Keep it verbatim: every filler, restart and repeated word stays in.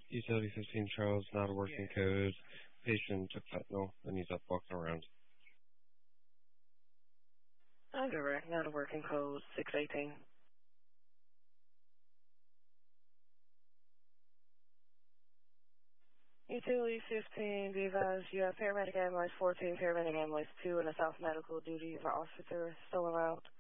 Utility fifteen Charles, not a working code. Patient took fentanyl and he's up walking around. I'm direct, not a working code, six eighteen. Utility fifteen, be advised you have paramedic ambulance fourteen, paramedic ambulance two, and a South medical duty of our officer still around.